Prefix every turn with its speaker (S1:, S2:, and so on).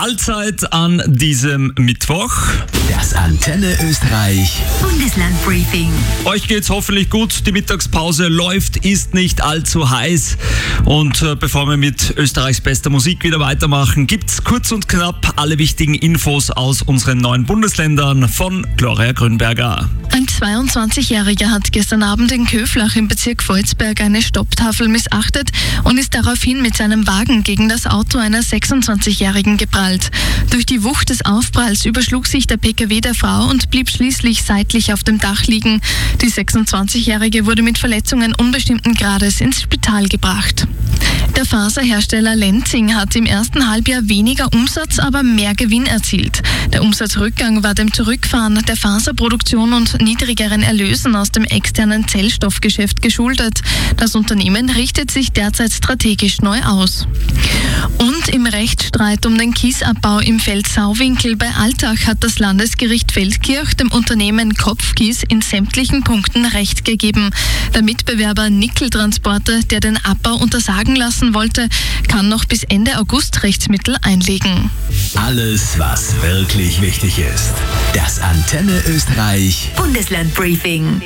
S1: Mahlzeit an diesem Mittwoch.
S2: Das Antenne Österreich
S3: Bundeslandbriefing.
S1: Euch geht's hoffentlich gut, die Mittagspause läuft, ist nicht allzu heiß. Und bevor wir mit Österreichs bester Musik wieder weitermachen, gibt's kurz und knapp alle wichtigen Infos aus unseren 9 Bundesländern von Gloria Grünberger.
S4: Ein 22-Jähriger hat gestern Abend in Köflach im Bezirk Volzberg eine Stopptafel missachtet und ist daraufhin mit seinem Wagen gegen das Auto einer 26-Jährigen geprallt. Durch die Wucht des Aufpralls überschlug sich der PKW der Frau und blieb schließlich seitlich auf dem Dach liegen. Die 26-Jährige wurde mit Verletzungen unbestimmten Grades ins Spital gebracht. Der Faserhersteller Lenzing hat im ersten Halbjahr weniger Umsatz, aber mehr Gewinn erzielt. Der Umsatzrückgang war dem Zurückfahren der Faserproduktion und niedrigeren Erlösen aus dem externen Zellstoffgeschäft geschuldet. Das Unternehmen richtet sich derzeit strategisch neu aus. Und im Rechtsstreit um den Kiesabbau im Feld Sauwinkel bei Altach hat das Landesgericht Feldkirch dem Unternehmen Kopfkies in sämtlichen Punkten Recht gegeben. Der Mitbewerber Nickeltransporter, der den Abbau untersagen lassen wollte, kann noch bis Ende August Rechtsmittel einlegen.
S2: Alles, was wirklich wichtig ist. Das Antenne Österreich
S3: Bundeslandbriefing.